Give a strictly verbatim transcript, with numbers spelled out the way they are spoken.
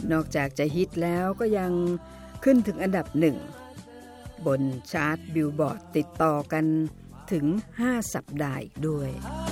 นอกจากจะฮิตแล้วก็ยังขึ้นถึงอันดับหนึ่งบนชาร์ตบิลบอร์ดติดต่อกันถึงห้าสัปดาห์อีกด้วย